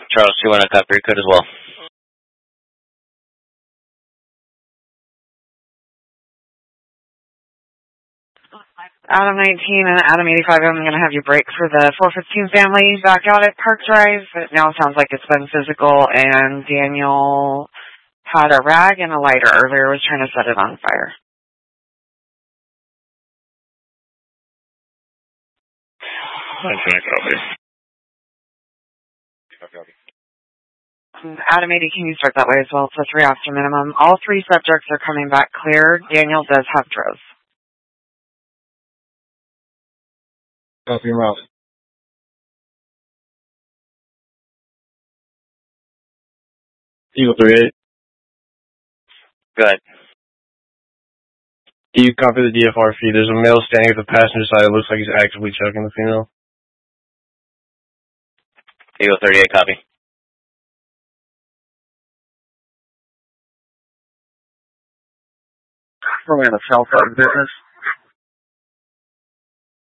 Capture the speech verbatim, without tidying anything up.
Charles two one, I copy your code as well. Adam nineteen and Adam eighty-five, I'm going to have you break for the four fifteen family back out at Park Drive. It now sounds like it's been physical, and Daniel had a rag and a lighter earlier, was trying to set it on fire. Okay, copy. Copy. Adam eighty, can you start that way as well? It's a three officer minimum. All three subjects are coming back clear. Daniel does have Droz. Copy him out. Eagle three eight. Go ahead. You copy the D F R feed. There's a male standing at the passenger side. It looks like he's actively choking the female. Eagle thirty-eight, copy. We're in the cell phone business.